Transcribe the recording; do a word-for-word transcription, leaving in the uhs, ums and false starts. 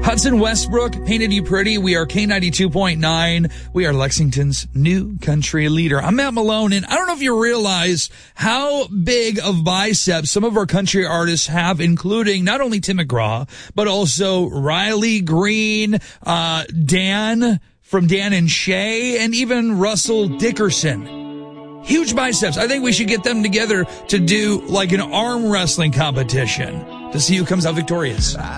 Hudson Westbrook, Painted You Pretty. We are K ninety-two point nine. We are Lexington's new country leader. I'm Matt Malone, and I don't know if you realize how big of biceps some of our country artists have, including not only Tim McGraw, but also Riley Green, uh, Dan from Dan and Shay, and even Russell Dickerson. Huge biceps. I think we should get them together to do like an arm wrestling competition to see who comes out victorious.